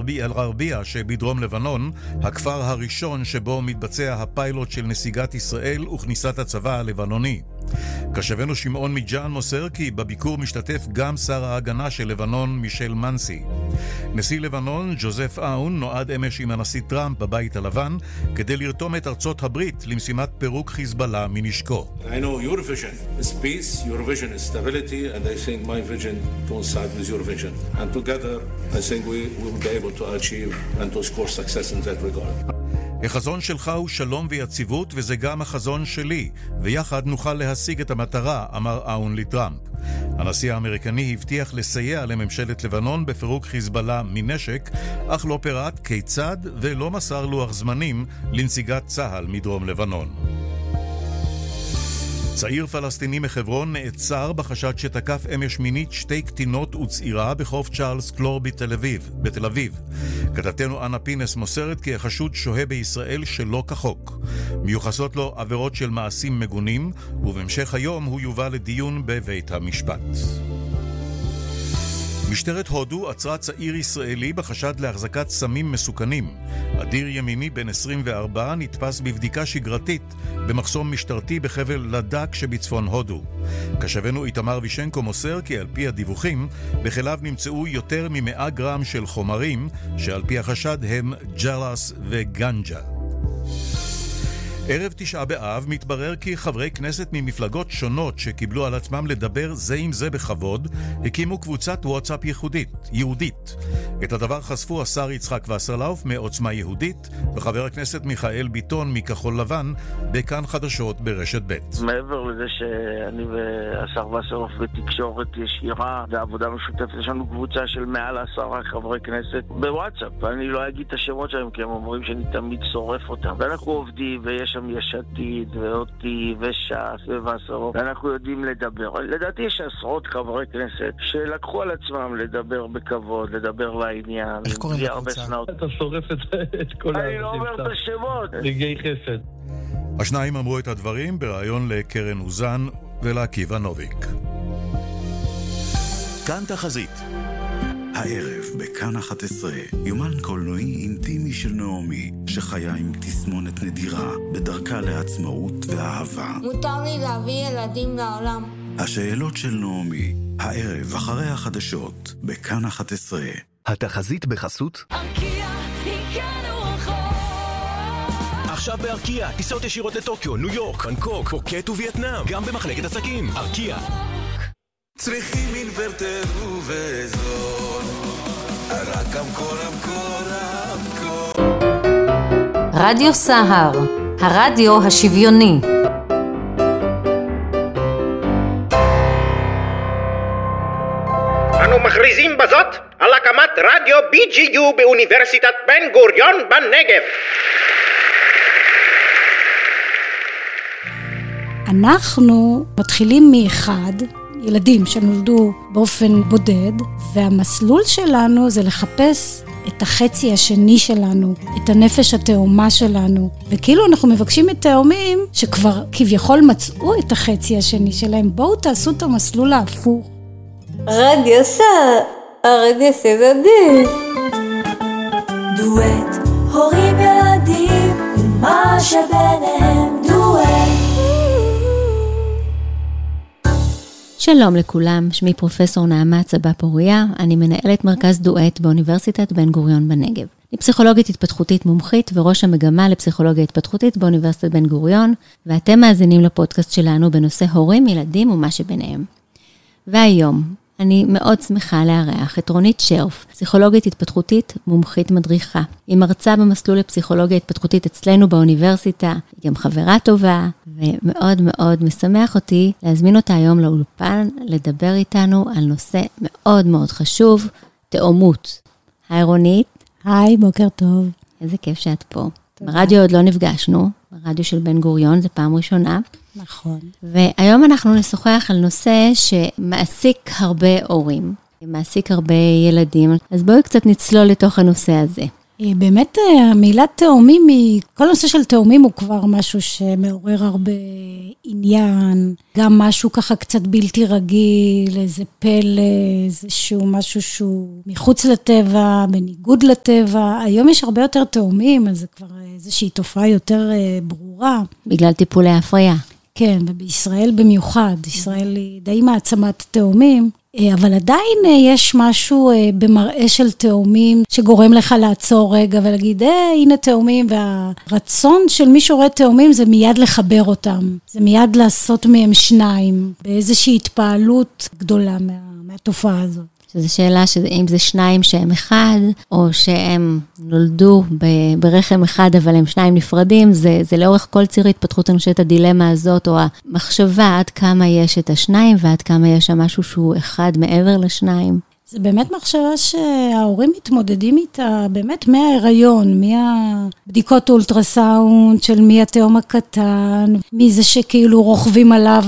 אל-ערבייה שבדרום לבנון, הכפר הראשון שבו מתבצע הפיילוט של נסיגת ישראל וכניסת הצבא הלבנוני. קשבנו שמעון מג'אן מוסר כי בביקור משתתף גם שר ההגנה של לבנון מישל מנסי. נשיא לבנון ג'וזף אאון נועד אמש עם הנשיא טראמפ בבית הלבן כדי לרתום את ארצות הברית למשימת פירוק חיזבאללה מנשקו. I know your vision is peace, your vision is stability, and I think my vision coincides with your vision. And together, I think we will be able to achieve and to score success in that regard. החזון שלך הוא שלום ויציבות, וזה גם החזון שלי, ויחד נוכל להשיג את המטרה, אמר אאון לטראמפ. הנשיא האמריקני הבטיח לסייע לממשלת לבנון בפירוק חיזבאללה מנשק, אך לא פירט כיצד ולא מסר לוח זמנים לנסיגת צה"ל מדרום לבנון. צעיר פלסטיני מחברון נעצר בחשד שתקף אמש מינית שתי קטינות וצעירה בחוף צ'ארלס קלור בתל אביב. כתבתנו אנה פינס מוסרת כי החשוד שוהה בישראל שלא כחוק. מיוחסות לו עבירות של מעשים מגונים, ובהמשך היום הוא יובא לדיון בבית המשפט. משטרת הודו עצרה צעיר ישראלי בחשד להחזקת סמים מסוכנים. אדיר ימיני בן 24 נתפס בבדיקה שגרתית במחסום משטרתי בחבל לדק שבצפון הודו. קשבנו איתמר וישנקו מוסר כי על פי הדיווחים בכליו נמצאו יותר מ100 גרם של חומרים שעל פי החשד הם ג'רס וגנג'ה. ערב 9 באב מתברר כי חברי כנסת ממפלגות שונות שקיבלו על עצמם לדבר זה עם זה בכבוד, הקימו קבוצת וואטסאפ יהודית. את הדבר חשפו השר יצחק וסרלאוף מעוצמה יהודית, וחבר הכנסת מיכאל ביטון מכחול לבן, בכאן חדשות ברשת ב'. מעבר לזה שאני והשר וסרלאוף בתקשורת ישירה ועבודה משותפת, יש לנו קבוצה של מעל 10 חברי כנסת בוואטסאפ. אני לא אגיד את השמות שלהם כי הם אומרים שאני תמיד שורף אותם. ואנחנו עובדים ויש שם יש עתיד ואותי וש"ס וווסרלאוף, ואנחנו יודעים לדבר. לדעתי יש עשרות חברי כנסת שלקחו על עצמם לדבר בכבוד, לדבר לעניין. איך קוראים לקבוצה? אתה שורף את כל אני לא אומר את השמות. רגעי חסד. השניים אמרו את הדברים בראיון לקרן אוזן ולעקיבא נוביק. כאן תחזית. הערב בכאן 11, יומן קולנועי אינטימי של נעמי, שחיה עם תסמונת נדירה בדרכה לעצמאות ואהבה. מותר לי להביא ילדים לעולם. השאלות של נעמי, הערב אחרי החדשות, בכאן 11. התחזית בחסות ארקיע, הגענו רחוק. עכשיו בארקיע, טיסות ישירות לטוקיו, ניו יורק, בנקוק, פוקט ווייטנאם, גם במחלקת עסקים. ארקיע. צריכים אינוורטר ובזול, רק אמקור. רדיו סהר, הרדיו השוויוני. אנו מכריזים בזאת על הקמת רדיו BGU באוניברסיטת בן גוריון בנגב. אנחנו מתחילים מאחד, ילדים שנולדו באופן בודד, והמסלול שלנו זה לחפש את החצי השני שלנו, את הנפש התאומה שלנו. וכאילו אנחנו מבקשים את תאומים שכבר כביכול מצאו את החצי השני שלהם. בואו תעשו את המסלול ההפוך. רדיו סהר, הרדיו סהר. דואט, הורים ילדים, ומה שביניהם דואט. שלום לכולם, שמי פרופסור נעמה צבא פוריה, אני מנהלת מרכז דואט באוניברסיטת בן גוריון בנגב. אני פסיכולוגית התפתחותית מומחית וראש המגמה לפסיכולוגיה התפתחותית באוניברסיטת בן גוריון, ואתם מאזינים לפודקאסט שלנו בנושא הורים, ילדים ומה שביניהם. והיום אני מאוד שמחה לארח את רונית שרף, פסיכולוגית התפתחותית מומחית מדריכה. היא מרצה במסלול לפסיכולוגיה התפתחותית אצלנו באוניברסיטה, היא גם חברה טובה, ומאוד מאוד משמח אותי להזמין אותה היום לאולפן, לדבר איתנו על נושא מאוד מאוד חשוב, תאומות. היי רונית. היי, בוקר טוב. איזה כיף שאת פה. ברדיו עוד לא נפגשנו, ברדיו של בן גוריון, זה פעם ראשונה. נכון. והיום אנחנו נשוחח על נושא שמעסיק הרבה הורים, מעסיק הרבה ילדים, אז בואו קצת נצלול לתוך הנושא הזה. באמת המילה תאומים, כל הנושא של תאומים הוא כבר משהו שמעורר הרבה עניין, גם משהו ככה קצת בלתי רגיל, איזה פלא, איזשהו משהו שהוא מחוץ לטבע, בניגוד לטבע. היום יש הרבה יותר תאומים, אז זה כבר איזושהי תופעה יותר ברורה. בגלל טיפולי הפריה. כן, ובישראל במיוחד, ישראל היא די מעצמת תאומים, אבל עדיין יש משהו במראה של תאומים שגורם לך לעצור רגע ולהגיד, הנה תאומים, והרצון של מי שרואה תאומים זה מיד לחבר אותם, זה מיד לעשות מהם שניים, באיזושהי התפעלות גדולה מהתופעה הזאת. שזו שאלה אם זה שניים שהם אחד, או שהם נולדו ברחם אחד, אבל הם שניים נפרדים, זה לאורך כל ציר התפתחות אנושית הדילמה הזאת, או המחשבה עד כמה יש את השניים, ועד כמה יש שם משהו שהוא אחד מעבר לשניים. זה באמת מחשבה שההורים מתמודדים איתה, באמת מההיריון, מהבדיקות אולטרסאונד של מי התאום הקטן, מי זה שכאילו רוכבים עליו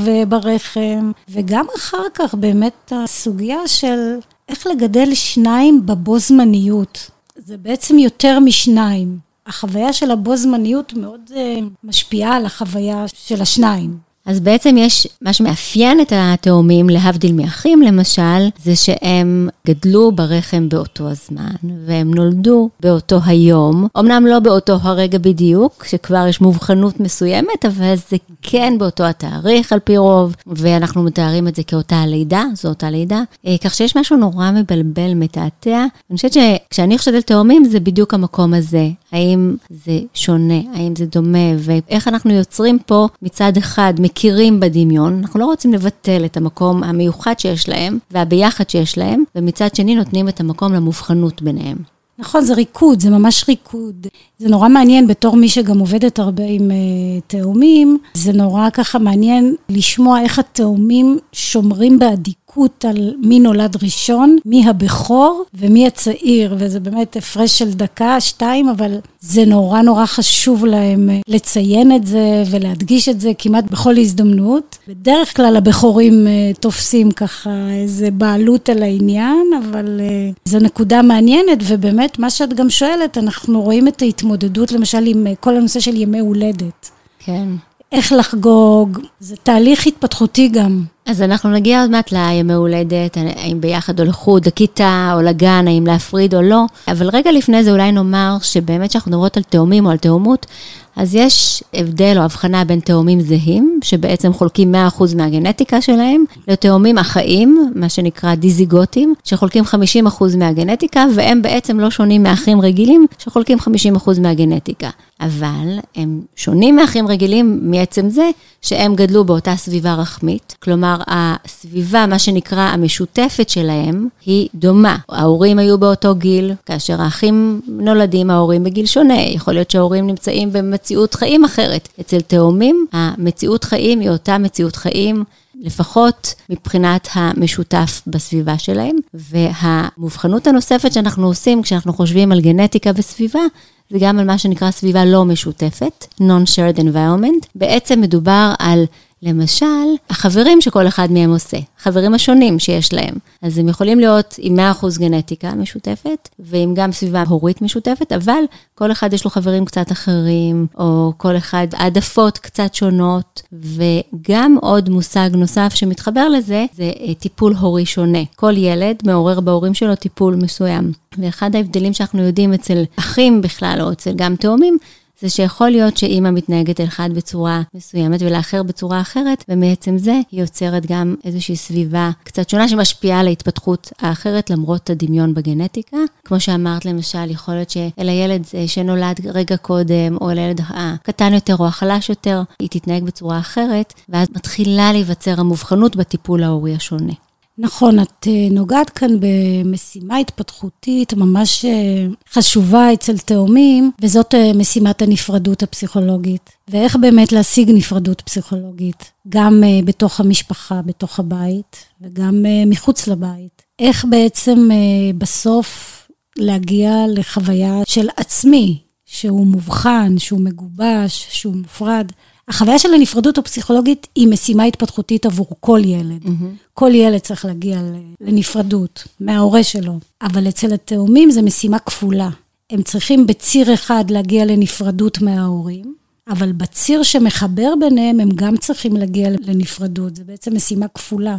ברחם, וגם אחר כך באמת הסוגיה של איך לגדל שניים בבו זמניות. זה בעצם יותר משניים. החוויה של הבו זמניות מאוד משפיעה על החוויה של השניים. אז בעצם יש מה שמאפיין את התאומים, להבדיל מאחים למשל, זה שהם גדלו ברחם באותו הזמן, והם נולדו באותו היום, אמנם לא באותו הרגע בדיוק, שכבר יש מובחנות מסוימת, אבל זה כן באותו התאריך על פי רוב, ואנחנו מתארים את זה כאותה הלידה, זו אותה לידה, כך שיש משהו נורא מבלבל, מתעתע. אני חושבת שכשאני חושבת על תאומים, זה בדיוק המקום הזה. האם זה שונה, האם זה דומה, ואיך אנחנו יוצרים פה מצד אחד, מכירים בדמיון, אנחנו לא רוצים לבטל את המקום המיוחד שיש להם, והביחד שיש להם, ומצד שני נותנים את המקום למובחנות ביניהם. נכון, זה ריקוד, זה ממש ריקוד. זה נורא מעניין בתור מי שגם עובדת הרבה עם תאומים, זה נורא ככה מעניין לשמוע איך התאומים שומרים בעדיקות על מי נולד ראשון, מי הבכור ומי הצעיר, וזה באמת הפרש של דקה, 2, אבל זה נורא נורא חשוב להם לציין את זה ולהדגיש את זה כמעט בכל הזדמנות. בדרך כלל הבכורים תופסים ככה איזה בעלות על העניין, אבל זו נקודה מעניינת, ובאמת מה שאת גם שואלת, אנחנו רואים את ההתמודדות למשל עם כל הנושא של ימי הולדת. כן. איך לחגוג, זה תהליך התפתחותי גם. אז אנחנו נגיע עוד מעט לימי הולדת, האם ביחד או לחוד, לכיתה או לגן, האם להפריד או לא, אבל רגע לפני זה אולי נאמר שבאמת שאנחנו מדברות על תאומים או על תאומות, אז יש הבדל או הבחנה בין תאומים זהים, שבעצם חולקים 100% מהגנטיקה שלהם, לתאומים אחאים, מה שנקרא דיזיגוטים, שחולקים 50% מהגנטיקה, והם בעצם לא שונים מאחים רגילים, שחולקים 50% מהגנטיקה. אבל הם שונים מאחים רגילים מעצם זה, שהם גדלו באותה סביבה רחמית, כלומר הסביבה, מה שנקרא המשותפת שלהם, היא דומה. ההורים היו באותו גיל, כאשר האחים נולדים, ההורים בגיל שונה, יכול להיות שההורים נמצאים במציאות חיים אחרת. אצל תאומים, המציאות חיים היא אותה מציאות חיים, לפחות מבחינת המשותף בסביבה שלהם, והמובחנות הנוספת שאנחנו עושים, כשאנחנו חושבים על גנטיקה וסביבה, זה גם על מה שנקרא סביבה לא משותפת, non-shared environment. בעצם מדובר על, למשל, החברים שכל אחד מהם עושה, חברים השונים שיש להם. אז הם יכולים להיות עם 100% גנטיקה משותפת, ועם גם סביבה הורית משותפת, אבל כל אחד יש לו חברים קצת אחרים, או כל אחד העדפות קצת שונות, וגם עוד מושג נוסף שמתחבר לזה, זה טיפול הורי שונה. כל ילד מעורר בהורים שלו טיפול מסוים. ואחד ההבדלים שאנחנו יודעים אצל אחים בכלל, או אצל גם תאומים, זה שיכול להיות שאמא מתנהגת אל אחד בצורה מסוימת ולאחר בצורה אחרת, ומעצם זה היא יוצרת גם איזושהי סביבה קצת שונה שמשפיעה על ההתפתחות האחרת למרות הדמיון בגנטיקה. כמו שאמרת למשל, יכול להיות שאל הילד שנולד רגע קודם, או אל הילד הקטן יותר או החלש יותר, היא תתנהג בצורה אחרת, ואז מתחילה להיווצר המובחנות בטיפול ההורי השונה. נכון, את נוגעת כאן במשימה התפתחותית ממש חשובה אצל תאומים, וזאת משימת הנפרדות הפסיכולוגית. ואיך באמת להשיג נפרדות פסיכולוגית, גם בתוך המשפחה, בתוך הבית, וגם מחוץ לבית. איך בעצם בסוף להגיע לחוויה של עצמי, שהוא מובחן, שהוא מגובש, שהוא מופרד. החוויה של הנפרדות הפסיכולוגית היא משימה התפתחותית עבור כל ילד. כל ילד צריך להגיע לנפרדות מההורה שלו. אבל אצל התאומים זה משימה כפולה. הם צריכים בציר אחד להגיע לנפרדות מההורים, אבל בציר שמחבר ביניהם הם גם צריכים להגיע לנפרדות, זה בעצם משימה כפולה.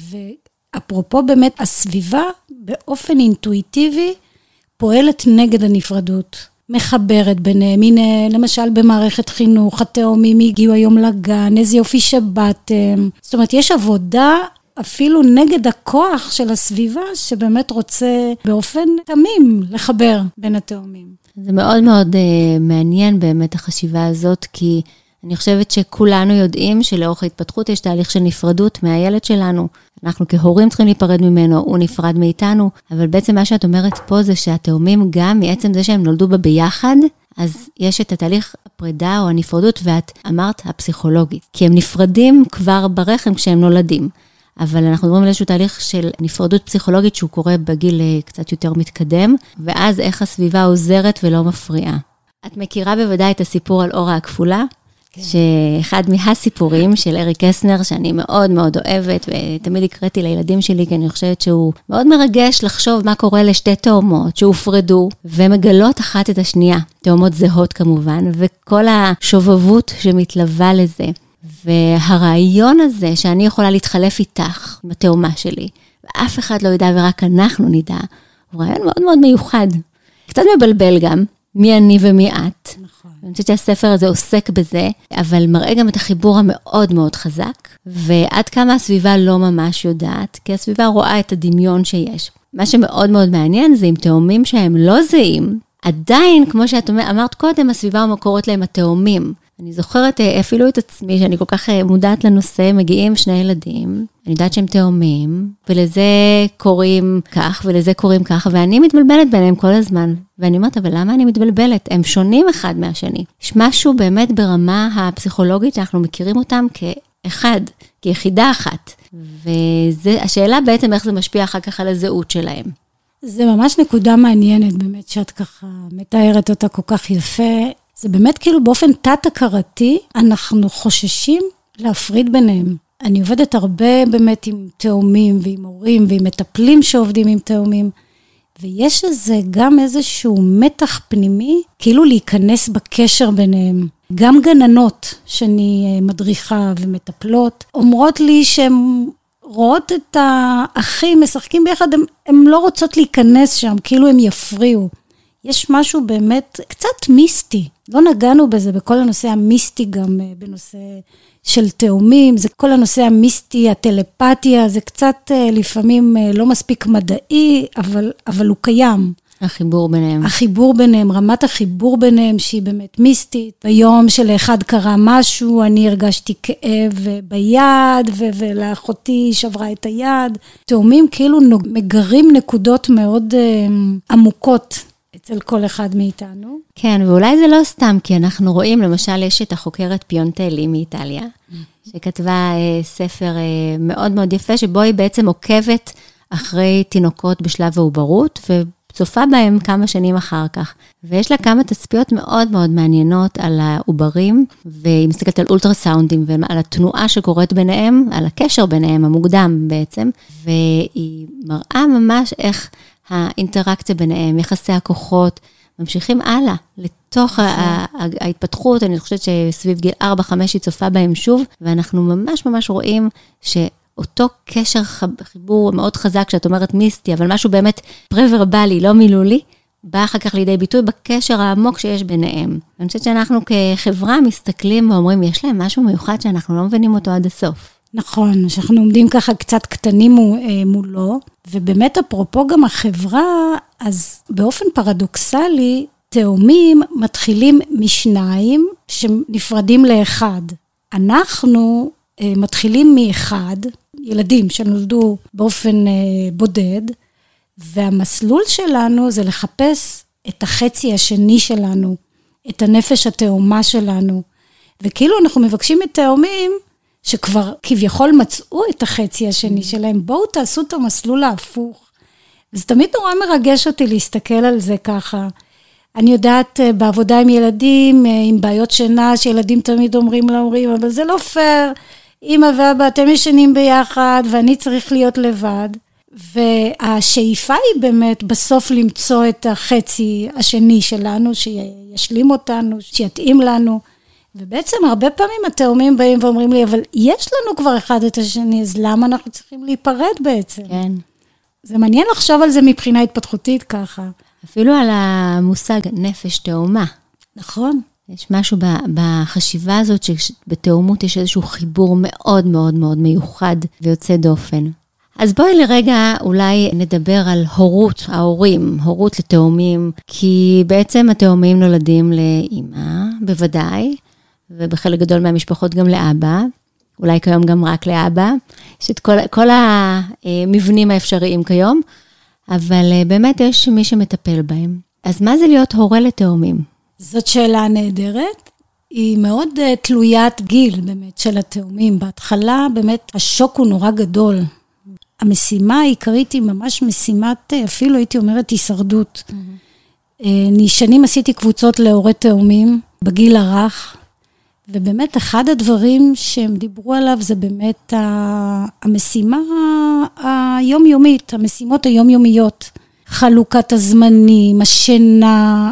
ואפרופו באמת הסביבה באופן אינטואיטיבי פועלת נגד הנפרדות, מחברת ביניהם, הנה למשל במערכת חינוך, התאומים הגיעו היום לגן, איזה יופי שבאתם, זאת אומרת יש עבודה אפילו נגד הכוח של הסביבה, שבאמת רוצה באופן תמים לחבר בין התאומים. זה מאוד מאוד מעניין באמת החשיבה הזאת, כי אני חושבת שכולנו יודעים שלאורך ההתפתחות יש תהליך של נפרדות מהילד שלנו. אנחנו כהורים צריכים להיפרד ממנו, הוא נפרד מאיתנו, אבל בעצם מה שאת אומרת פה זה שהתאומים גם מעצם זה שהם נולדו בה ביחד, אז יש את התהליך הפרידה או הנפרדות, ואת אמרת הפסיכולוגית, כי הם נפרדים כבר ברחם כשהם נולדים. אבל אנחנו מדברים על איזשהו תהליך של נפרדות פסיכולוגית שהוא קורה בגיל קצת יותר מתקדם, ואז איך הסביבה עוזרת ולא מפריעה. את מכירה בוודאי את הסיפור על אורה הכפולה, כן. שאחד מהסיפורים של אריק קסנר, שאני מאוד מאוד אוהבת, ותמיד הקראתי לילדים שלי, כי אני חושבת שהוא מאוד מרגש לחשוב מה קורה לשתי תאומות שהופרדו, ומגלות אחת את השנייה, תאומות זהות כמובן, וכל השובבות שמתלווה לזה. והרעיון הזה שאני יכולה להתחלף איתך, עם התאומה שלי, ואף אחד לא ידע ורק אנחנו נדע, הוא רעיון מאוד מאוד מיוחד. קצת מבלבל גם, מי אני ומי את. נכון. אני חושבת שהספר הזה עוסק בזה, אבל מראה גם את החיבור המאוד מאוד חזק, ועד כמה הסביבה לא ממש יודעת, כי הסביבה רואה את הדמיון שיש. מה שמאוד מאוד מעניין זה עם תאומים שהם לא זהים, עדיין, כמו שאת אמרת קודם, הסביבה המקורות להם התאומים. אני זוכרת אפילו את עצמי, שאני כל כך מודעת לנושא, מגיעים שני ילדים, אני יודעת שהם תאומים, ולזה קוראים כך, ולזה קוראים כך, ואני מתבלבלת ביניהם כל הזמן. ואני אומרת, אבל למה אני מתבלבלת? הם שונים אחד מהשני. יש משהו באמת ברמה הפסיכולוגית, שאנחנו מכירים אותם כאחד, כיחידה אחת. והשאלה בעצם איך זה משפיע אחר כך על הזהות שלהם. זה ממש נקודה מעניינת, באמת, שאת ככה מתארת אותה כל כך יפה. זה באמת כאילו באופן תת-הכרתי, אנחנו חוששים להפריד ביניהם. אני עובדת הרבה באמת עם תאומים ועם הורים ועם מטפלים שעובדים עם תאומים, ויש איזה גם איזשהו מתח פנימי, כאילו להיכנס בקשר ביניהם. גם גננות שאני מדריכה ומטפלות, אומרות לי שהן רואות את האחים משחקים ביחד, הן לא רוצות להיכנס שם, כאילו הם יפריעו. יש משהו באמת קצת מיסטי. לא נגענו בזה, בכל הנושא המיסטי גם בנושא של תאומים, זה כל הנושא המיסטי, הטלפתיה, זה קצת לפעמים לא מספיק מדעי, אבל הוא קיים. החיבור ביניהם. החיבור ביניהם, רמת החיבור ביניהם שהיא באמת מיסטית. ביום שלאחד קרה משהו, אני הרגשתי כאב ביד, ולאחותי שברה את היד. תאומים כאילו מגרים נקודות מאוד עמוקות. אצל כל אחד מאיתנו. כן, ואולי זה לא סתם, כי אנחנו רואים, למשל, יש את החוקרת פיונטלי מאיטליה, שכתבה ספר מאוד מאוד יפה, שבו היא בעצם עוקבת אחרי תינוקות בשלב העוברות, וצופה בהם כמה שנים אחר כך. ויש לה כמה תצפיות מאוד מאוד מעניינות על העוברים, והיא מסתכלת על אולטרסאונדים, ועל התנועה שקורית ביניהם, על הקשר ביניהם, המוקדם בעצם, והיא מראה ממש איך האינטראקציה ביניהם, יחסי הכוחות, ממשיכים הלאה, לתוך ההתפתחות, אני חושבת שסביב גיל 4-5 היא צופה בהם שוב, ואנחנו ממש ממש רואים שאותו קשר חיבור מאוד חזק, שאת אומרת מיסטי, אבל משהו באמת פרוורבלי, לא מילולי, בא אחר כך לידי ביטוי בקשר העמוק שיש ביניהם. אני חושבת שאנחנו כחברה מסתכלים ואומרים, יש להם משהו מיוחד שאנחנו לא מבינים אותו עד הסוף. נכון, שאנחנו עומדים ככה קצת קטנים מולו, ובאמת אפרופו גם החברה, אז באופן פרדוקסלי, תאומים מתחילים משניים שנפרדים לאחד. אנחנו מתחילים מאחד, ילדים שנולדו באופן בודד, והמסלול שלנו זה לחפש את החצי השני שלנו, את הנפש התאומה שלנו, וכאילו אנחנו מבקשים את תאומים, שכבר כביכול מצאו את החצי השני שלהם, בואו תעשו את המסלול ההפוך. וזה תמיד נורא מרגש אותי להסתכל על זה ככה. אני יודעת בעבודה עם ילדים, עם בעיות שינה, שילדים תמיד אומרים להורים, אבל זה לא פייר, אמא ואבא, אתם ישנים ביחד, ואני צריך להיות לבד. והשאיפה היא באמת בסוף למצוא את החצי השני שלנו, שישלים אותנו, שיתאים לנו, ובעצם הרבה פעמים התאומים באים ואומרים לי, אבל יש לנו כבר אחד את השני, אז למה אנחנו צריכים להיפרד בעצם? כן. זה מעניין לחשוב על זה מבחינה התפתחותית ככה. אפילו על המושג נפש תאומה. נכון. יש משהו בחשיבה הזאת, שבתאומות יש איזשהו חיבור מאוד מאוד מאוד מיוחד ויוצא דופן. אז בואי לרגע אולי נדבר על הורות, ההורים, הורות לתאומים, כי בעצם התאומים נולדים לאמא, בוודאי, ובחלק גדול מהמשפחות גם לאבא, אולי כיום גם רק לאבא, יש את כל המבנים האפשריים כיום, אבל באמת יש מי שמטפל בהם. אז מה זה להיות הורה לתאומים? זאת שאלה נהדרת, היא מאוד תלוית גיל באמת של התאומים. בהתחלה באמת השוק הוא נורא גדול. המשימה העיקרית היא ממש משימת, אפילו הייתי אומרת, הישרדות. שנים עשיתי קבוצות להורי תאומים בגיל הרך, ובאמת אחד הדברים שהם דיברו עליו זה באמת המשימה היומיומית, המשימות היומיומיות. חלוקת הזמנים, השינה,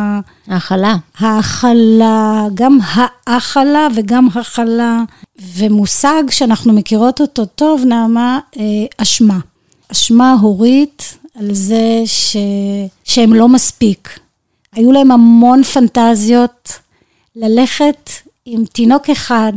האכלה, גם האכלה וגם הכלה, ומושג שאנחנו מכירות אותו טוב, נעמה, אשמה. אשמה הורית על זה שהם לא מספיק. היו להם המון פנטזיות ללכת עם תינוק אחד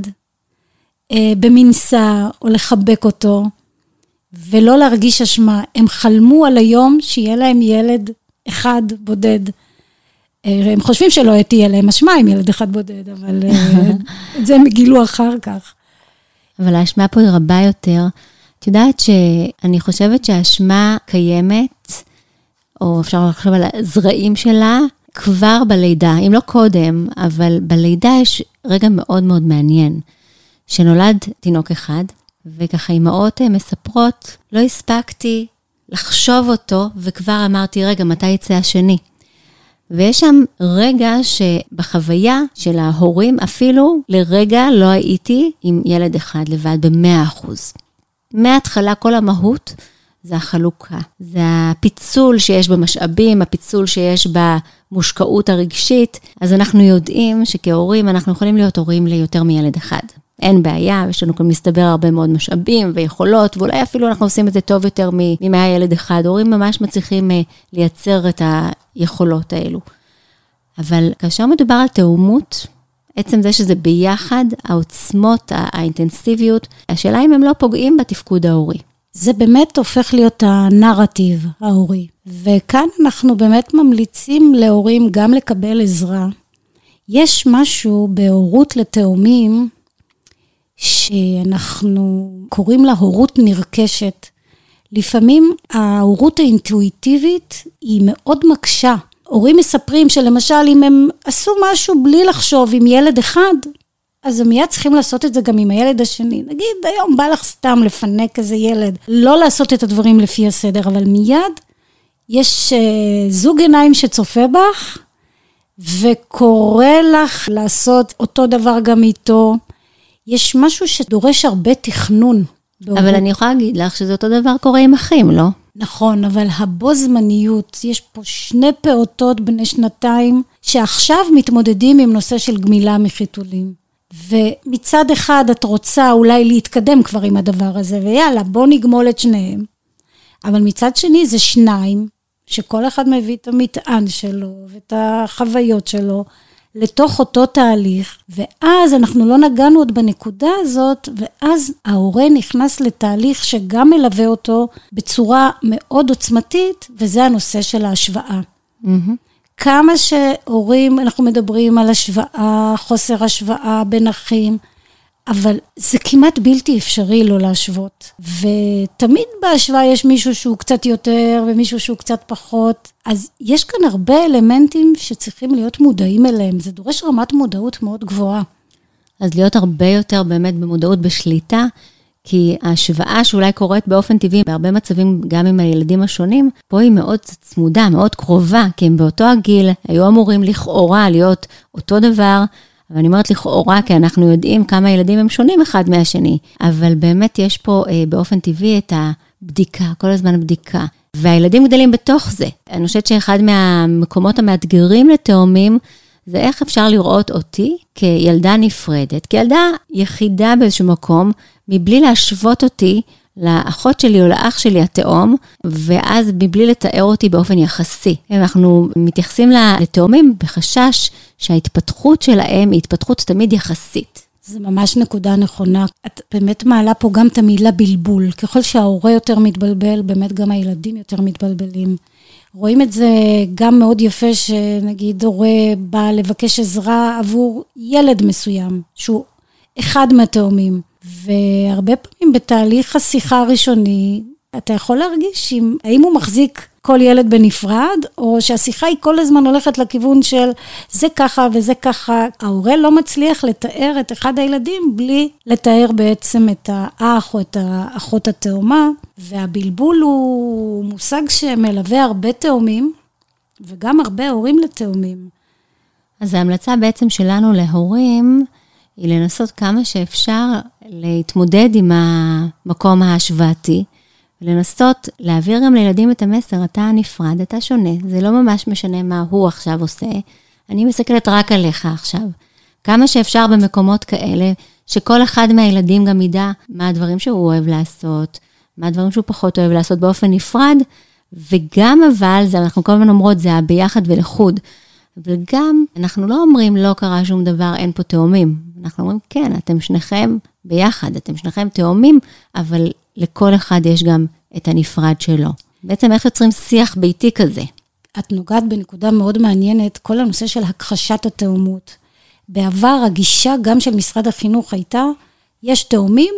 במנסה או לחבק אותו, ולא להרגיש אשמה. הם חלמו על היום שיהיה להם ילד אחד בודד. הם חושבים שלא תהיה להם אשמה עם ילד אחד בודד, אבל את זה הם גילו אחר כך. אבל האשמה פה היא רבה יותר. את יודעת שאני חושבת שהאשמה קיימת, או אפשר לחשוב על הזרעים שלה, כבר בלידה, אם לא קודם, אבל בלידה יש רגע מאוד מאוד מעניין, שנולד תינוק אחד, וככה אמאות מספרות, לא הספקתי לחשוב אותו, וכבר אמרתי, רגע, מתי יצא השני? ויש שם רגע שבחוויה של ההורים, אפילו לרגע לא הייתי עם ילד אחד לבד ב100%. מההתחלה כל המהות זה החלוקה, זה הפיצול שיש במשאבים, הפיצול שיש במושקעות הרגשית, אז אנחנו יודעים שכהורים אנחנו יכולים להיות הורים ליותר מילד אחד. אין בעיה, יש לנו כאן מסתבר הרבה מאוד משאבים ויכולות, ואולי אפילו אנחנו עושים את זה טוב יותר מ100 ילד אחד. הורים ממש מצליחים לייצר את היכולות האלו. אבל כאשר מדובר על תאומות, עצם זה שזה ביחד, העוצמות, האינטנסיביות, השאלה אם הם לא פוגעים בתפקוד ההורי. זה באמת הופך להיות הנרטיב ההורי. וכאן אנחנו באמת ממליצים להורים גם לקבל עזרה. יש משהו בהורות לתאומים, שאנחנו קוראים לה הורות נרכשת. לפעמים ההורות האינטואיטיבית היא מאוד מקשה. הורים מספרים שלמשל אם הם עשו משהו בלי לחשוב עם ילד אחד, אז הם מיד צריכים לעשות את זה גם עם הילד השני. נגיד, היום בא לך סתם לפנק איזה ילד, לא לעשות את הדברים לפי הסדר, אבל מיד יש זוג עיניים שצופה בך, וקורא לך לעשות אותו דבר גם איתו. יש משהו שדורש הרבה תכנון. אבל אני יכולה להגיד לך שזה אותו דבר קורה עם אחים, לא? נכון, אבל הבו זמניות, יש פה 2 פעוטות בני 2 שעכשיו מתמודדים עם נושא של גמילה מחיתולים. ומצד אחד את רוצה אולי להתקדם כבר עם הדבר הזה, ויאללה, בוא נגמול את שניהם. אבל מצד שני זה 2, שכל אחד מביא את המטען שלו, ואת החוויות שלו, לתוך אותו תהליך, ואז אנחנו לא נגענו עוד בנקודה הזאת, ואז ההורה נכנס לתהליך שגם מלווה אותו בצורה מאוד עוצמתית, וזה הנושא של ההשוואה. כמה שהורים, אנחנו מדברים על השוואה, חוסר השוואה בין אחים, אבל זה כמעט בלתי אפשרי לא להשוות. ותמיד בהשוואה יש מישהו שהוא קצת יותר ומישהו שהוא קצת פחות. אז יש כאן הרבה אלמנטים שצריכים להיות מודעים אליהם. זה דורש רמת מודעות מאוד גבוהה. אז להיות הרבה יותר באמת במודעות בשליטה, כי ההשוואה שאולי קורית באופן טבעי, בהרבה מצבים גם עם הילדים השונים, פה היא מאוד צמודה, מאוד קרובה, כי הם באותו הגיל היו אמורים לכאורה להיות אותו דבר, אבל אני אומרת לכאורה, כי אנחנו יודעים כמה ילדים הם שונים אחד מהשני, אבל באמת יש פה באופן טבעי את בדיקה, כל הזמן בדיקה. והילדים גדלים בתוך זה. אני חושבת שאחד מהמקומות המאתגרים לתאומים, זה איך אפשר לראות אותי כילדה נפרדת, כילדה יחידה באיזשהו מקום, מבלי להשוות אותי לאחות שלי או לאח שלי התאום, ואז מבלי לתאר אותי באופן יחסי. אנחנו מתייחסים לתאומים בחשש שההתפתחות שלהם היא התפתחות תמיד יחסית. זה ממש נקודה נכונה. את באמת מעלה פה גם את המילה בלבול. ככל שההורה יותר מתבלבל, באמת גם הילדים יותר מתבלבלים. רואים את זה גם מאוד יפה שנגיד הורה בא לבקש עזרה עבור ילד מסוים, שהוא אחד מהתאומים. והרבה פעמים בתהליך השיחה הראשוני, אתה יכול להרגיש האם הוא מחזיק כל ילד בנפרד, או שהשיחה היא כל הזמן הולכת לכיוון של זה ככה וזה ככה. ההורה לא מצליח לתאר את אחד הילדים בלי לתאר בעצם את האח או את האחות התאומה, והבלבול הוא מושג שמלווה הרבה תאומים, וגם הרבה הורים לתאומים. אז ההמלצה בעצם שלנו להורים, היא לנסות כמה שאפשר להתמודד עם המקום ההשוואתי, ולנסות להעביר גם לילדים את המסר, אתה נפרד, אתה שונה, זה לא ממש משנה מה הוא עכשיו עושה, אני מסתכלת רק עליך עכשיו. כמה שאפשר במקומות כאלה, שכל אחד מהילדים גם ידע מה הדברים שהוא אוהב לעשות, מה הדברים שהוא פחות אוהב לעשות באופן נפרד, וגם אבל, זה אנחנו כל הזמן אומרות, זה הביחד ולחוד, אבל גם אנחנו לא אומרים לא קרה שום דבר, אין פה תאומים. אנחנו אומרים כן, אתם שניכם ביחד, אתם שניכם תאומים, אבל לכל אחד יש גם את הנפרד שלו. בעצם איך יוצרים שיח ביתי כזה? את נוגעת בנקודה מאוד מעניינת, כל הנושא של הכחשת התאומות. בעבר הגישה גם של משרד החינוך הייתה, יש תאומים,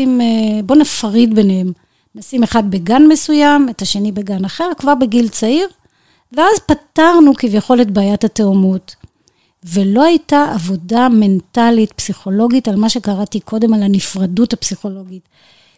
בוא נפריד ביניהם. נשים אחד בגן מסוים, את השני בגן אחר, כבר בגיל צעיר, ואז פתרנו כביכול את בעיית התאומות. ולא הייתה עבודה מנטלית, פסיכולוגית, על מה שקראתי קודם, על הנפרדות הפסיכולוגית.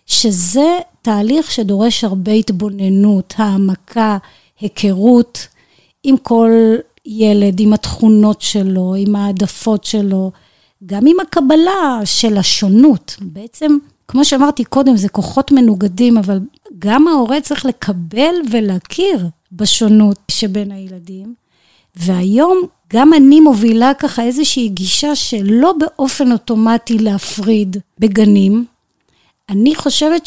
שזה תהליך שדורש הרבה התבוננות, העמקה, היכרות, עם כל ילד, עם התכונות שלו, עם העדפות שלו, גם עם הקבלה של השונות. בעצם, כמו שאמרתי קודם, זה כוחות מנוגדים, אבל גם ההורה צריך לקבל ולהכיר בשונות שבין הילדים. והיום גם אני מובילה ככה איזושהי גישה שלא באופן אוטומטי להפריד בגנים. אני חושבת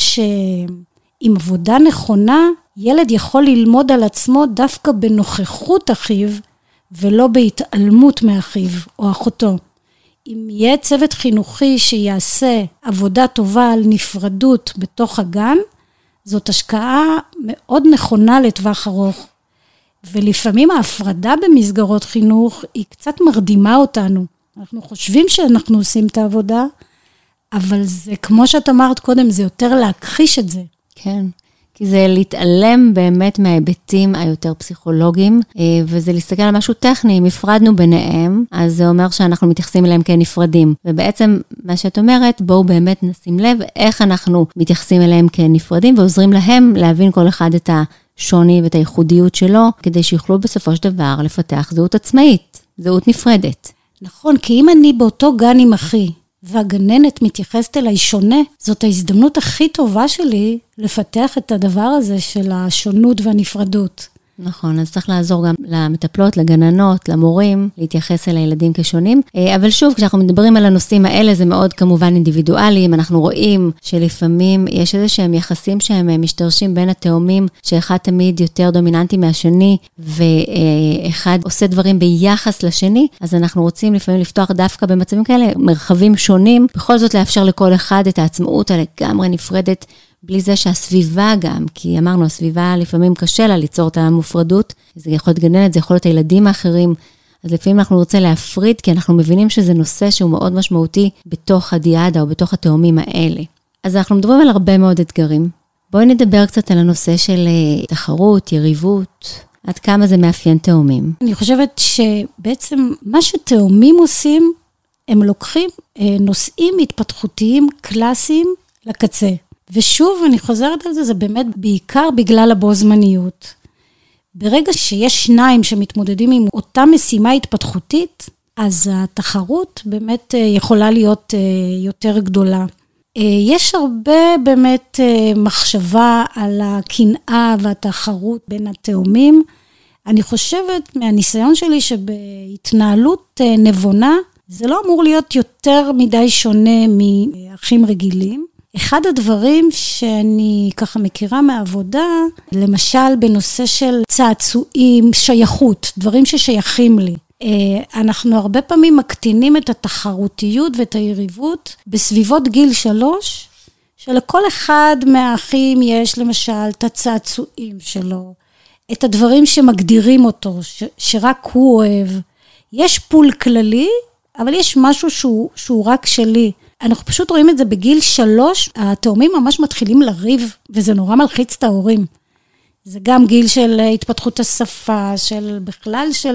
שעם עבודה נכונה, ילד יכול ללמוד על עצמו דווקא בנוכחות אחיו, ולא בהתעלמות מאחיו או אחותו. אם יהיה צוות חינוכי שיעשה עבודה טובה על נפרדות בתוך הגן, זאת השקעה מאוד נכונה לטווח ארוך. ולפעמים ההפרדה במסגרות חינוך היא קצת מרדימה אותנו. אנחנו חושבים שאנחנו עושים את העבודה, אבל זה, כמו שאת אמרת קודם, זה יותר להכחיש את זה. כן, כי זה להתעלם באמת מההיבטים היותר פסיכולוגיים, וזה להסתכל על משהו טכני, אם הפרדנו ביניהם, אז זה אומר שאנחנו מתייחסים אליהם כנפרדים. ובעצם מה שאת אומרת, בואו באמת נשים לב איך אנחנו מתייחסים אליהם כנפרדים, ועוזרים להם להבין כל אחד את השוני ואת הייחודיות שלו, כדי שיוכלו בסופו של דבר לפתח זהות עצמאית, זהות נפרדת. נכון, כי אם אני באותו גן עם אחי, והגננת מתייחסת אליי שונה, זאת ההזדמנות הכי טובה שלי לפתח את הדבר הזה של השונות והנפרדות. נכון, אז צריך לעזור גם למטפלות, לגננות, למורים, להתייחס אל הילדים כשונים. אבל שוב, כשאנחנו מדברים על הנושאים האלה, זה מאוד כמובן אינדיבידואליים. אנחנו רואים שלפעמים יש איזה שהם יחסים שהם משתרשים בין התאומים, שאחד תמיד יותר דומיננטי מהשני, ואחד עושה דברים ביחס לשני, אז אנחנו רוצים לפעמים לפתוח דווקא במצבים כאלה, מרחבים שונים, בכל זאת לאפשר לכל אחד את העצמאות לגמרי נפרדת, בלי זה שהסביבה גם, כי אמרנו, הסביבה לפעמים קשה לה ליצור את המופרדות, זה יכול להיות גננת, זה יכול להיות הילדים האחרים, אז לפעמים אנחנו רוצה להפריד, כי אנחנו מבינים שזה נושא שהוא מאוד משמעותי בתוך הדיאדה או בתוך התאומים האלה. אז אנחנו מדברים על הרבה מאוד אתגרים. בואי נדבר קצת על הנושא של תחרות, יריבות, עד כמה זה מאפיין תאומים. אני חושבת שבעצם מה שתאומים עושים, הם לוקחים נושאים התפתחותיים קלאסיים לקצה. ושוב, אני חוזרת על זה, זה באמת בעיקר בגלל הבו זמניות. ברגע שיש שניים שמתמודדים עם אותה משימה התפתחותית, אז התחרות באמת יכולה להיות יותר גדולה. יש הרבה באמת מחשבה על הקנאה והתחרות בין התאומים. אני חושבת מהניסיון שלי שבהתנהלות נבונה, זה לא אמור להיות יותר מדי שונה מאחים רגילים. אחד הדברים שאני ככה מכירה מהעבודה, למשל בנושא של צעצועים, שייכות, דברים ששייכים לי. אנחנו הרבה פעמים מקטינים את התחרותיות ואת היריבות בסביבות גיל 3, שלכל אחד מהאחים יש למשל את הצעצועים שלו, את הדברים שמגדירים אותו, שרק הוא אוהב. יש פול כללי, אבל יש משהו שהוא רק שלי. אנחנו פשוט רואים את זה בגיל 3, התאומים ממש מתחילים לריב, וזה נורא מלחיץ את ההורים. זה גם גיל של התפתחות השפה, של בכלל של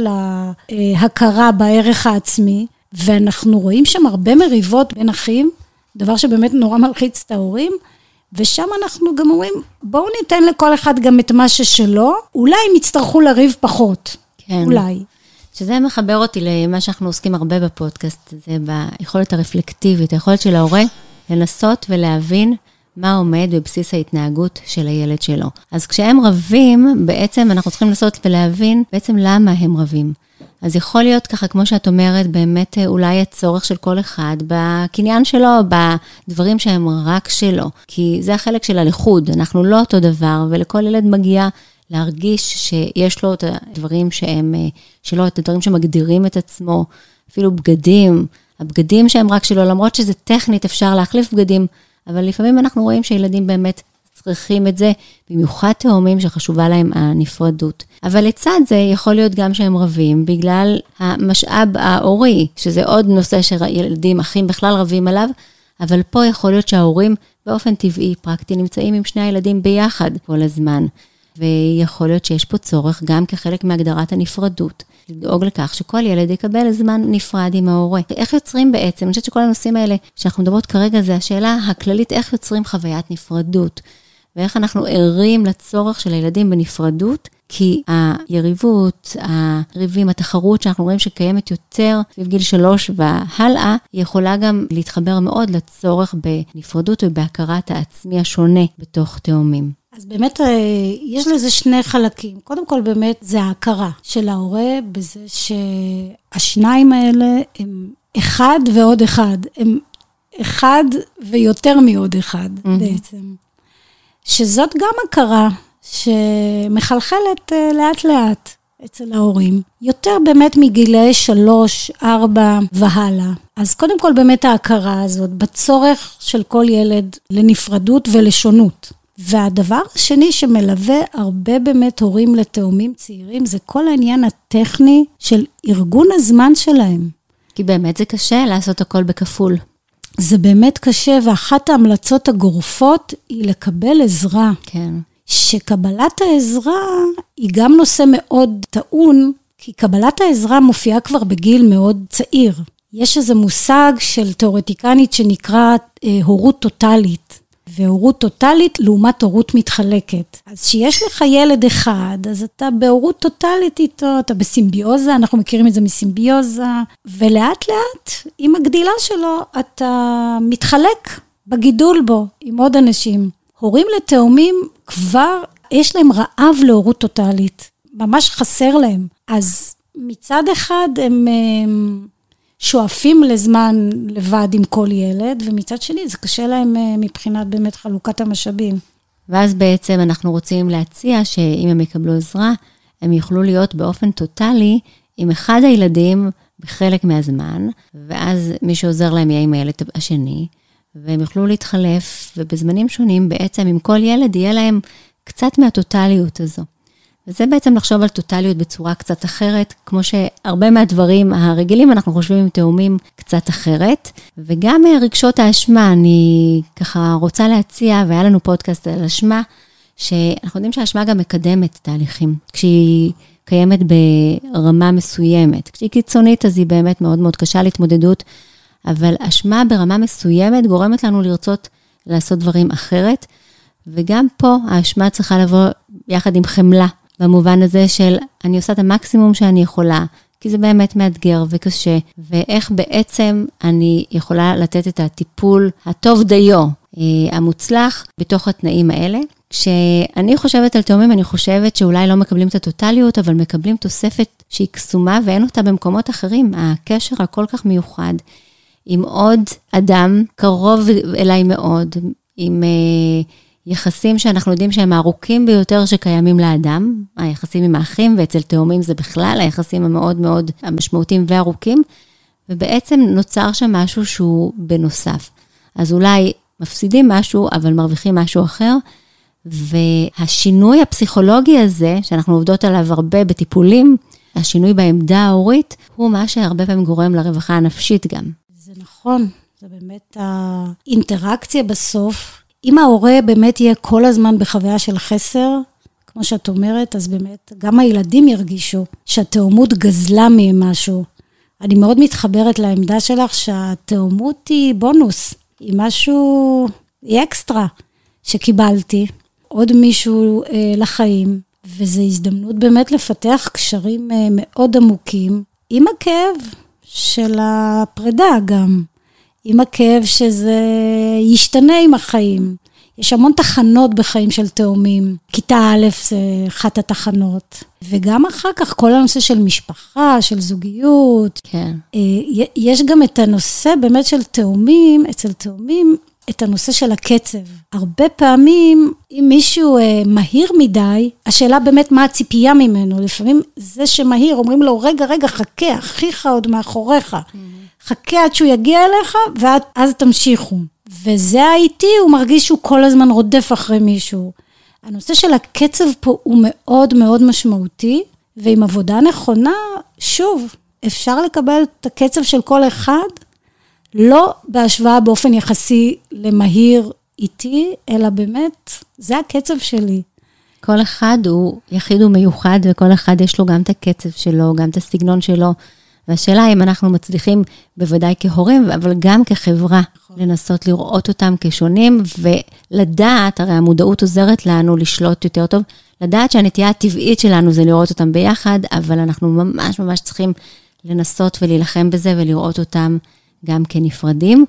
ההכרה בערך העצמי, ואנחנו רואים שם הרבה מריבות בין אחים, דבר שבאמת נורא מלחיץ את ההורים, ושם אנחנו גם אומרים, בואו ניתן לכל אחד גם את מה ששלו, אולי הם יצטרכו לריב פחות, כן. אולי. שזה מחבר אותי למה שאנחנו עוסקים הרבה בפודקאסט, זה ביכולת הרפלקטיבית, היכולת של ההורה לנסות ולהבין מה עומד בבסיס ההתנהגות של הילד שלו. אז כשהם רבים, בעצם אנחנו צריכים לנסות ולהבין בעצם למה הם רבים. אז יכול להיות ככה, כמו שאת אומרת, באמת אולי הצורך של כל אחד בקניין שלו, בדברים שהם רק שלו. כי זה החלק של הלכוד, אנחנו לא אותו דבר, ולכל ילד מגיע להרגיש שיש לו את הדברים שלו, את הדברים שמגדירים את עצמו, אפילו בגדים, הבגדים שהם רק שלו, למרות שזה טכנית אפשר להחליף בגדים, אבל לפעמים אנחנו רואים שילדים באמת צריכים את זה, במיוחד תאומים שחשובה להם הנפרדות. אבל לצד זה יכול להיות גם שהם רבים, בגלל המשאב ההורי, שזה עוד נושא שילדים, אחים בכלל רבים עליו, אבל פה יכול להיות שההורים באופן טבעי, פרקטי, נמצאים עם שני הילדים ביחד כל הזמן. ויכול להיות שיש פה צורך גם כחלק מהגדרת הנפרדות, לדאוג לכך שכל ילד יקבל זמן נפרד עם ההורה. איך יוצרים בעצם, אני חושבת שכל הנושאים האלה שאנחנו מדברות כרגע, זה השאלה הכללית, איך יוצרים חוויית נפרדות, ואיך אנחנו ערים לצורך של הילדים בנפרדות, כי היריבות, הריבים, התחרות שאנחנו רואים שקיימת יותר בגיל 3 והלאה, היא יכולה גם להתחבר מאוד לצורך בנפרדות ובהכרת העצמי השונה בתוך תאומים. אז באמת יש לזה שני חלקים. קודם כל באמת זה ההכרה של ההורה בזה שהשניים האלה הם אחד ועוד אחד. הם אחד ויותר מעוד אחד בעצם. שזאת גם הכרה שמחלחלת לאט לאט אצל ההורים. יותר באמת מגילי 3, 4 והלאה. אז קודם כל באמת ההכרה הזאת בצורך של כל ילד לנפרדות ולשונות. והדבר השני שמלווה הרבה באמת הורים לתאומים צעירים, זה כל העניין הטכני של ארגון הזמן שלהם. כי באמת זה קשה לעשות הכל בכפול. זה באמת קשה, ואחת ההמלצות הגורפות היא לקבל עזרה. כן. שקבלת העזרה היא גם נושא מאוד טעון, כי קבלת העזרה מופיעה כבר בגיל מאוד צעיר. יש איזה מושג של תיאורטיקנית שנקרא הורות טוטלית. והורות טוטלית לעומת הורות מתחלקת. אז שיש לך ילד אחד, אז אתה בהורות טוטלית איתו, אתה בסימביוזה, אנחנו מכירים את זה מסימביוזה, ולאט לאט, עם הגדילה שלו, אתה מתחלק בגידול בו, עם עוד אנשים. הורים לתאומים כבר, יש להם רעב להורות טוטלית, ממש חסר להם. אז מצד אחד הם שואפים לזמן לבד עם כל ילד, ומצד שני זה קשה להם מבחינת באמת חלוקת המשאבים. ואז בעצם אנחנו רוצים להציע שאם הם יקבלו עזרה, הם יוכלו להיות באופן טוטלי עם אחד הילדים בחלק מהזמן, ואז מי שעוזר להם יהיה עם הילד השני, והם יוכלו להתחלף, ובזמנים שונים בעצם עם כל ילד יהיה להם קצת מהטוטליות הזו. וזה בעצם לחשוב על טוטליות בצורה קצת אחרת, כמו שהרבה מהדברים הרגילים אנחנו חושבים עם תאומים קצת אחרת, וגם רגשות האשמה, אני ככה רוצה להציע, והיה לנו פודקאסט על אשמה, שאנחנו יודעים שהאשמה גם מקדמת תהליכים, כשהיא קיימת ברמה מסוימת, כשהיא קיצונית אז היא באמת מאוד מאוד קשה להתמודדות, אבל אשמה ברמה מסוימת גורמת לנו לרצות לעשות דברים אחרת, וגם פה האשמה צריכה לבוא יחד עם חמלה, במובן הזה של אני עושה את המקסימום שאני יכולה, כי זה באמת מאתגר וקשה, ואיך בעצם אני יכולה לתת את הטיפול הטוב דיו, המוצלח, בתוך התנאים האלה. כשאני חושבת על תאומים, אני חושבת שאולי לא מקבלים את הטוטליות, אבל מקבלים תוספת שהיא קסומה, ואין אותה במקומות אחרים. הקשר הכל כך מיוחד, עם עוד אדם קרוב אליי מאוד, עם יחסים שאנחנו יודעים שהם הארוכים ביותר שקיימים לאדם, היחסים עם האחים, ואצל תאומים זה בכלל, היחסים המאוד מאוד המשמעותיים וארוכים, ובעצם נוצר שם משהו שהוא בנוסף. אז אולי מפסידים משהו, אבל מרוויחים משהו אחר, והשינוי הפסיכולוגי הזה, שאנחנו עובדות עליו הרבה בטיפולים, השינוי בעמדה ההורית, הוא מה שהרבה פעמים גורם לרווחה הנפשית גם. זה נכון, זה באמת האינטראקציה בסוף, אם ההורה באמת יהיה כל הזמן בחוויה של חסר, כמו שאת אומרת, אז באמת גם הילדים ירגישו שהתאומות גזלה מהם משהו. אני מאוד מתחברת לעמדה שלך שהתאומות היא בונוס, היא משהו, היא אקסטרה שקיבלתי, עוד מישהו לחיים, וזו הזדמנות באמת לפתח קשרים מאוד עמוקים, עם הכאב של הפרידה גם. עם הכאב שזה ישתנה עם החיים. יש המון תחנות בחיים של תאומים. כיתה א' זה אחת התחנות. וגם אחר כך כל הנושא של משפחה, של זוגיות. כן. יש גם את הנושא באמת של תאומים, אצל תאומים, את הנושא של הקצב. הרבה פעמים, אם מישהו מהיר מדי, השאלה באמת מה הציפייה ממנו. לפעמים זה שמהיר, אומרים לו, רגע, חכה, אחיך עוד מאחוריך. חכה עד שהוא יגיע אליך, ואז תמשיכו. וזה האיתי, הוא מרגיש שהוא כל הזמן רודף אחרי מישהו. הנושא של הקצב פה הוא מאוד מאוד משמעותי, ועם עבודה נכונה, שוב, אפשר לקבל את הקצב של כל אחד, לא בהשוואה באופן יחסי למהיר איתי, אלא באמת, זה הקצב שלי. כל אחד הוא יחיד ומיוחד, וכל אחד יש לו גם את הקצב שלו, גם את הסגנון שלו, והשאלה אם אנחנו מצליחים בוודאי כהורים, אבל גם כחברה, לנסות לראות אותם כשונים, ולדעת, הרי המודעות עוזרת לנו לשלוט יותר טוב, לדעת שהנטייה הטבעית שלנו זה לראות אותם ביחד, אבל אנחנו ממש ממש צריכים לנסות ולהילחם בזה, ולראות אותם גם כנפרדים.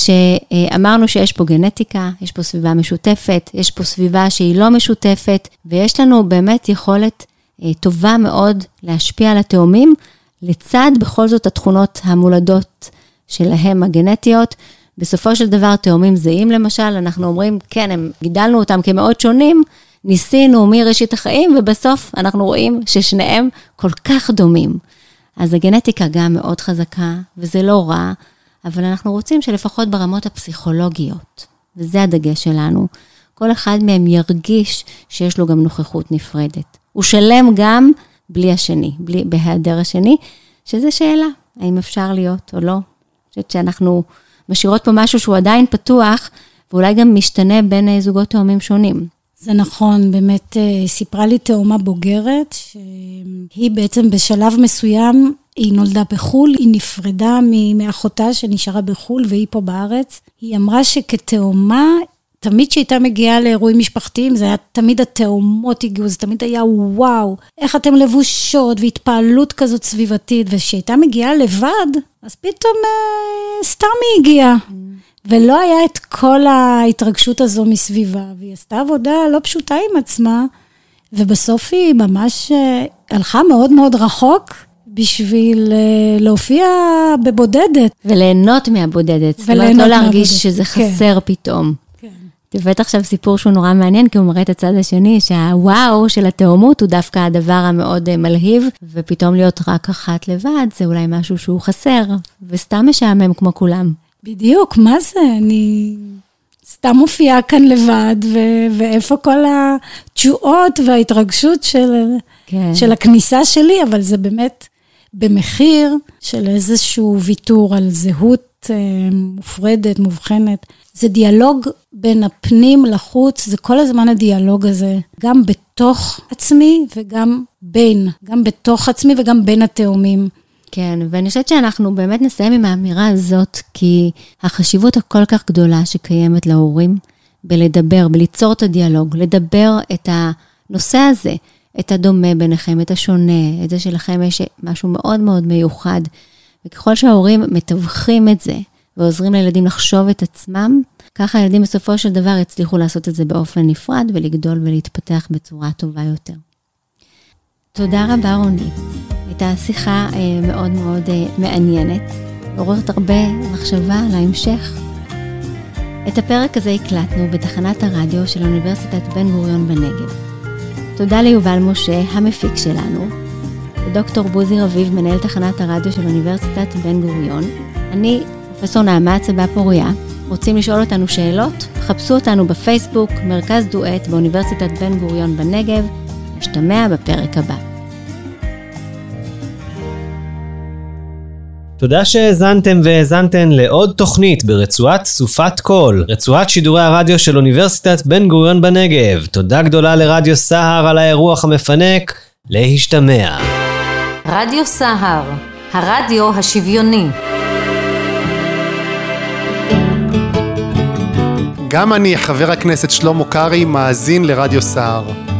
כשאמרנו שיש פה גנטיקה, יש פה סביבה משותפת, יש פה סביבה שהיא לא משותפת, ויש לנו באמת יכולת טובה מאוד להשפיע על התאומים, לצד בכל זאת התכונות המולדות שלהם הגנטיות. בסופו של דבר תאומים זהים למשל, אנחנו אומרים, כן, הם גידלנו אותם כמאוד שונים, ניסינו מראשית החיים, ובסוף אנחנו רואים ששניהם כל כך דומים. אז הגנטיקה גם מאוד חזקה, וזה לא רע, אבל אנחנו רוצים שלפחות ברמות הפסיכולוגיות, וזה הדגש שלנו, כל אחד מהם ירגיש שיש לו גם נוכחות נפרדת. הוא שלם גם בלי השני, בהיעדר השני, שזה שאלה, האם אפשר להיות או לא. אני חושבת שאנחנו משאירות פה משהו שהוא עדיין פתוח, ואולי גם משתנה בין זוגות תאומים שונים. זה נכון, באמת סיפרה לי תאומה בוגרת, שהיא בעצם בשלב מסוים, היא נולדה בחול, היא נפרדה מאחותה שנשארה בחול, והיא פה בארץ. היא אמרה שכתאומה, תמיד שהייתה מגיעה לאירועים משפחתיים, זה היה תמיד התאומות הגיעו, זה תמיד היה וואו, איך אתם לבושות, והתפעלות כזאת סביבתית, ושהייתה מגיעה לבד, אז פתאום סתם היא הגיעה. ולא היה את כל ההתרגשות הזו מסביבה, והיא עשתה עבודה לא פשוטה עם עצמה, ובסוף היא ממש הלכה מאוד מאוד רחוק, בשביל להופיע בבודדת. וליהנות מהבודדת, זאת אומרת לא להרגיש שזה חסר פתאום. תבאת עכשיו סיפור שהוא נורא מעניין, כי הוא מראה את הצד השני, שהוואו של התאומות הוא דווקא הדבר המאוד מלהיב, ופתאום להיות רק אחת לבד, זה אולי משהו שהוא חסר, וסתם משעמם כמו כולם. בדיוק, מה זה? אני סתם מופיעה כאן לבד, ואיפה כל התשואות וההתרגשות של הכניסה שלי, אבל זה באמת במחיר של איזשהו ויתור על זהות מופרדת, מובחנת. זה דיאלוג בין הפנים לחוץ, זה כל הזמן הדיאלוג הזה, גם בתוך עצמי וגם בין, גם בתוך עצמי וגם בין התאומים. כן, ואני חושבת שאנחנו באמת נסיים עם האמירה הזאת, כי החשיבות הכל כך גדולה שקיימת להורים, בלדבר, בליצור את הדיאלוג, לדבר את הנושא הזה, את הדומה ביניכם, את השונה, את זה שלכם יש משהו מאוד מאוד מיוחד. וככל שההורים מתווכים את זה, ועוזרים לילדים לחשוב את עצמם, ככה הילדים בסופו של דבר יצליחו לעשות את זה באופן נפרד, ולגדול ולהתפתח בצורה טובה יותר. תודה רבה רוני. הייתה שיחה מאוד מאוד מעניינת, עוררת הרבה מחשבה להמשך. את הפרק הזה הקלטנו בתחנת הרדיו של אוניברסיטת בן גוריון בנגב. תודה ליובל משה, המפיק שלנו, ודוקטור בוזי רביב, מנהל תחנת הרדיו של אוניברסיטת בן גוריון. אני, פרופסור נעמת צבא פוריה. רוצים לשאול אותנו שאלות? חפשו אותנו בפייסבוק, מרכז דואט באוניברסיטת בן גוריון בנגב. נשתמע בפרק הבא. תודה שהאזנתם והאזנתן לעוד תוכנית ברצועת סופת קול, רצועת שידורי הרדיו של אוניברסיטת בן גוריון בנגב. תודה גדולה לרדיו סהר על האירוח המפנק. להשתמע. רדיו סהר, הרדיו השוויוני. גם אני, חבר הכנסת שלמה קרעי, מאזין לרדיו סהר.